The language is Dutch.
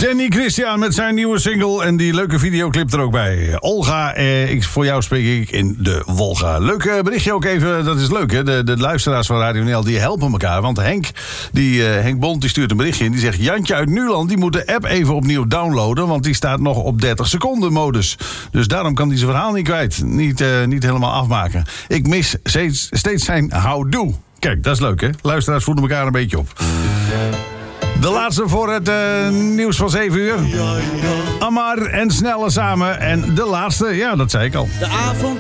Danny Christian met zijn nieuwe single en die leuke videoclip er ook bij. Olga, voor jou spreek ik in de Wolga. Leuk berichtje ook even, dat is leuk hè. De luisteraars van Radio NL die helpen elkaar. Want Henk Bond die stuurt een berichtje in. Die zegt, Jantje uit Nuland die moet de app even opnieuw downloaden. Want die staat nog op 30 seconden modus. Dus daarom kan hij zijn verhaal niet kwijt. Niet helemaal afmaken. Ik mis steeds zijn houdoe. Kijk, dat is leuk hè. Luisteraars voeden elkaar een beetje op. De laatste voor het nieuws van 7 uur. Amar en Snelle samen. En de laatste, ja, dat zei ik al. De avond